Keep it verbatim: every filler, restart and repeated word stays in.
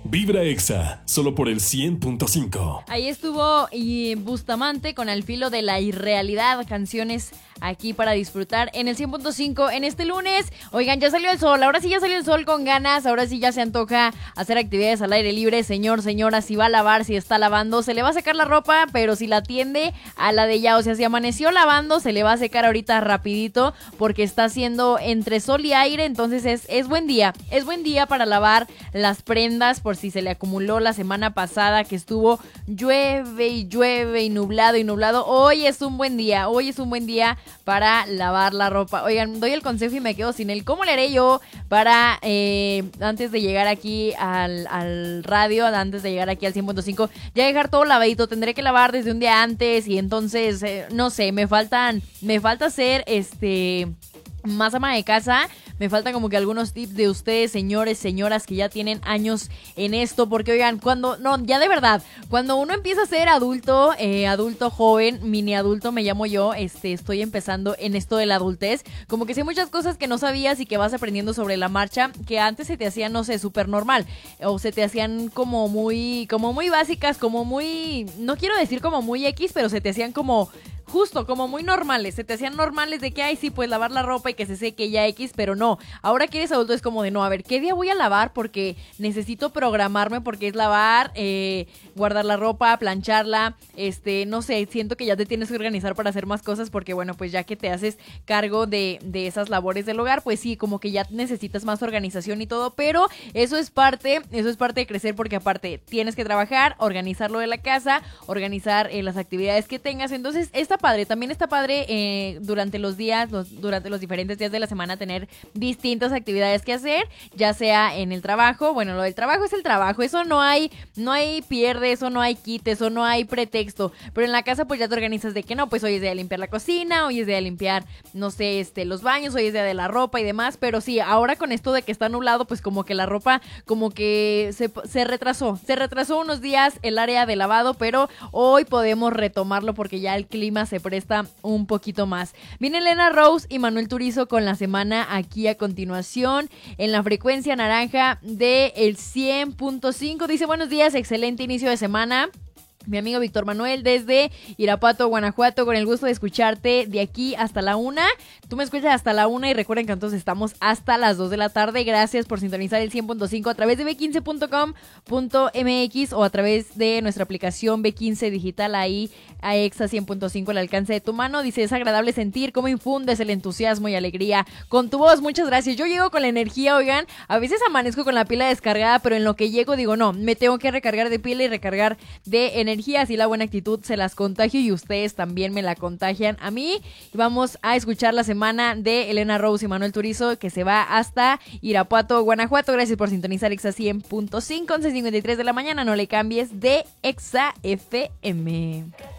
Vibra Exa, solo por el cien punto cinco. Ahí estuvo y Bustamante con Al filo de la irrealidad, canciones aquí para disfrutar en el cien punto cinco en este lunes. Oigan, ya salió el sol, ahora sí ya salió el sol con ganas, ahora sí ya se antoja hacer actividades al aire libre. Señor, señora, si va a lavar, si está lavando, se le va a secar la ropa, pero si la tiende a la de ya, o sea, si amaneció lavando, se le va a secar ahorita rapidito porque está haciendo entre sol y aire, entonces es, es buen día, es buen día para lavar las prendas por si se le acumuló la semana pasada que estuvo llueve y llueve y nublado y nublado. Hoy es un buen día, hoy es un buen día para lavar la ropa. Oigan, doy el consejo y me quedo sin él. ¿Cómo le haré yo para, eh, antes de llegar aquí al, al radio, antes de llegar aquí al cien punto cinco, ya dejar todo lavadito? Tendré que lavar desde un día antes y entonces, eh, no sé, me faltan, me falta hacer este... más ama de casa, me faltan como que algunos tips de ustedes, señores, señoras que ya tienen años en esto, porque oigan, cuando, no, ya de verdad, cuando uno empieza a ser adulto, eh, adulto joven, mini adulto me llamo yo, este, estoy empezando en esto de la adultez, como que sé muchas cosas que no sabías y que vas aprendiendo sobre la marcha, que antes se te hacían, no sé, súper normal, o se te hacían como muy, como muy básicas, como muy, no quiero decir como muy X, pero se te hacían como... justo, como muy normales, se te hacían normales de que, ay, sí, pues lavar la ropa y que se seque ya X, pero no, ahora que eres adulto es como de, no, a ver, ¿qué día voy a lavar? Porque necesito programarme, porque es lavar, eh, guardar la ropa, plancharla, este, no sé, siento que ya te tienes que organizar para hacer más cosas, porque bueno, pues ya que te haces cargo de, de esas labores del hogar, pues sí, como que ya necesitas más organización y todo, pero eso es parte, eso es parte de crecer, porque aparte tienes que trabajar, organizar lo de la casa, organizar eh, las actividades que tengas, entonces esta padre, también está padre eh, durante los días, los, durante los diferentes días de la semana tener distintas actividades que hacer, ya sea en el trabajo, bueno, lo del trabajo es el trabajo, eso no hay, no hay pierde, eso no hay quite, eso no hay pretexto, pero en la casa pues ya te organizas de que no, pues hoy es día de limpiar la cocina, hoy es día de limpiar, no sé, este, los baños, hoy es día de la ropa y demás, pero sí, ahora con esto de que está nublado, pues como que la ropa como que se, se retrasó, se retrasó unos días el área de lavado, pero hoy podemos retomarlo porque ya el clima se presta un poquito más. Viene Elena Rose y Manuel Turizo con la semana aquí a continuación en la frecuencia naranja de el cien punto cinco. Dice buenos días, excelente inicio de semana. Mi amigo Víctor Manuel desde Irapuato, Guanajuato, con el gusto de escucharte de aquí hasta la una. Tú me escuchas hasta la una y recuerden que entonces estamos hasta las dos de la tarde. Gracias por sintonizar el cien punto cinco a través de be quince punto com punto eme equis o a través de nuestra aplicación be quince Digital, ahí a Exa cien punto cinco al alcance de tu mano. Dice, es agradable sentir cómo infundes el entusiasmo y alegría con tu voz. Muchas gracias. Yo llego con la energía, oigan, a veces amanezco con la pila descargada, pero en lo que llego digo, no, me tengo que recargar de pila y recargar de energía. Así la buena actitud se las contagio y ustedes también me la contagian a mí. Y vamos a escuchar la semana de Elena Rose y Manuel Turizo, que se va hasta Irapuato, Guanajuato. Gracias por sintonizar Exa cien punto cinco, once cincuenta y tres de la mañana. No le cambies de Exa F M.